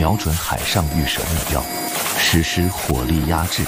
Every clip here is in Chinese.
瞄准海上预设目标，实施火力压制。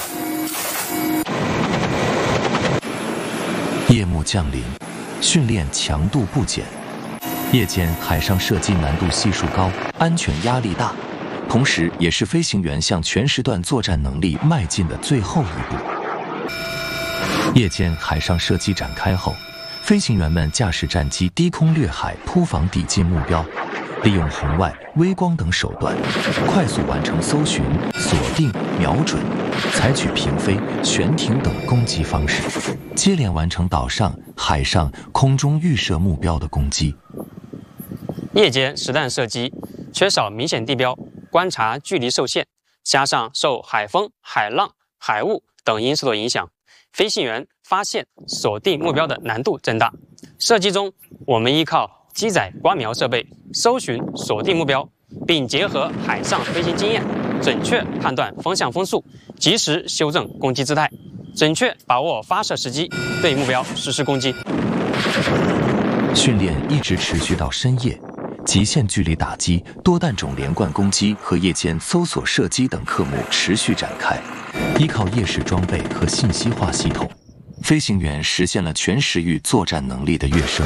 夜幕降临，训练强度不减。夜间海上射击难度系数高，安全压力大，同时也是飞行员向全时段作战能力迈进的最后一步。夜间海上射击展开后，飞行员们驾驶战机低空掠海，铺防抵近目标，利用红外、微光等手段，快速完成搜寻、锁定、瞄准，采取平飞、悬停等攻击方式，接连完成岛上、海上、空中预设目标的攻击。 夜间实弹射击缺少明显地标，观察距离受限，加上受海风、海浪、海雾等因素的影响，飞行员发现、锁定目标的难度增大。射击中，我们依靠机载观瞄设备搜寻、锁定目标，并结合海上飞行经验，准确判断风向风速，及时修正攻击姿态，准确把握发射时机，对目标实施攻击。 训练一直持续到深夜。极限距离打击、多弹种连贯攻击和夜间搜索射击等科目持续展开。依靠夜视装备和信息化系统，飞行员实现了全时域作战能力的跃升。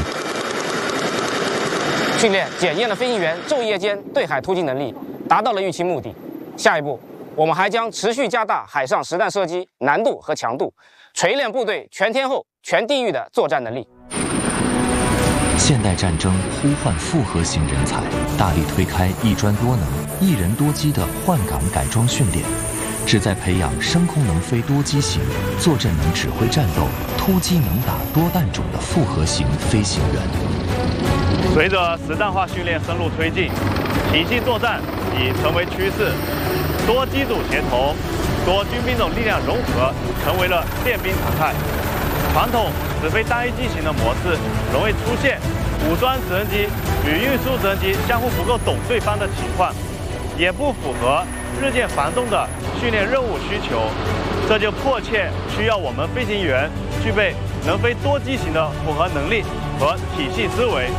训练检验了飞行员昼夜间对海突击能力，达到了预期目的。下一步，我们还将持续加大海上实弹射击难度和强度，锤炼部队全天候、全地域的作战能力。 现代战争呼唤复合型人才，大力推开一专多能、一人多机的换岗改装训练，旨在培养升空能飞多机型、坐镇能指挥战斗、突击能打多弹种的复合型飞行员。 随着实弹化训练深入推进，体系作战已成为趋势，多机组协同、多军兵种力量融合成为了练兵常态。传统只飞单一机型的模式容易出现武装直升机与运输直升机相互不够懂对方的情况，也不符合日渐繁重的训练任务需求。这就迫切需要我们飞行员具备能飞多机型的混合能力和体系思维。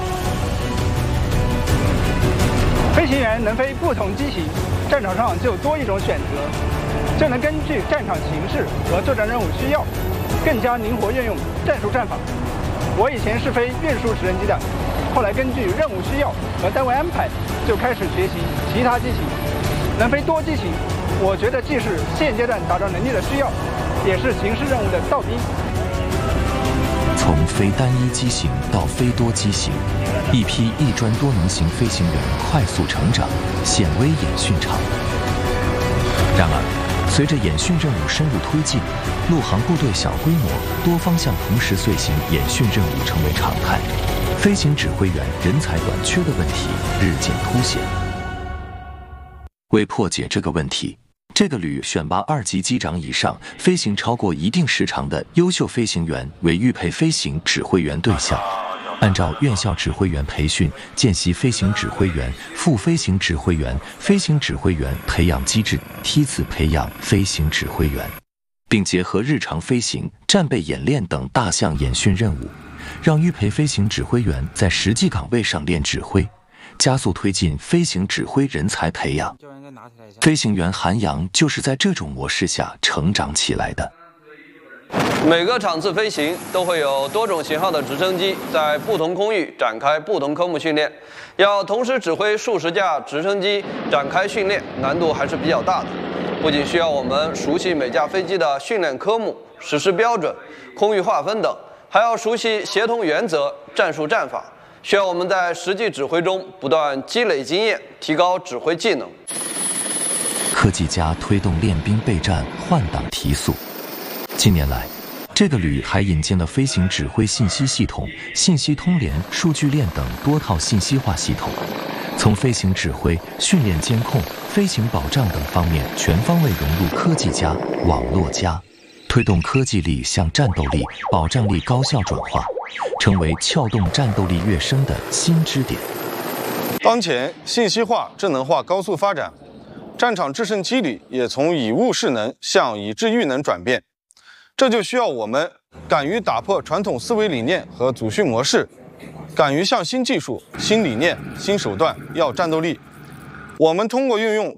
飞行员能飞不同机型，战场上就多一种选择，就能根据战场形势和作战任务需要，更加灵活运用战术战法。我以前是飞运输直升机的，后来根据任务需要和单位安排，就开始学习其他机型。能飞多机型，我觉得既是现阶段打仗能力的需要，也是行事任务的倒逼。 从非单一机型到非多机型，一批一专多能型飞行员快速成长，显威演训场。然而，随着演训任务深入推进，陆航部队小规模、多方向同时遂行演训任务成为常态，飞行指挥员人才短缺的问题日渐凸显。为破解这个问题，这个旅选拔2级机长以上、飞行超过一定时长的优秀飞行员为预配飞行指挥员对象，按照院校指挥员培训、见习飞行指挥员、副飞行指挥员、飞行指挥员培养机制梯次培养飞行指挥员，并结合日常飞行、战备演练等大项演训任务，让预配飞行指挥员在实际岗位上练指挥，加速推进飞行指挥人才培养。飞行员韩阳就是在这种模式下成长起来的。 每个场次飞行都会有多种型号的直升机在不同空域展开不同科目训练，要同时指挥数十架直升机展开训练，难度还是比较大的。不仅需要我们熟悉每架飞机的训练科目、实施标准、空域划分等，还要熟悉协同原则、战术战法，需要我们在实际指挥中不断积累经验，提高指挥技能。 科技家推动练兵备战换挡提速。近年来，这个旅还引进了飞行指挥信息系统、信息通联、数据链等多套信息化系统，从飞行指挥、训练监控、飞行保障等方面全方位融入科技加、网络加，推动科技力向战斗力、保障力高效转化，成为撬动战斗力跃升的新支点。 当前信息化、智能化高速发展，战场制胜机理也从以物势能向以智驭能转变，这就需要我们敢于打破传统思维理念和组训模式，敢于向新技术、新理念、新手段要战斗力。我们通过运用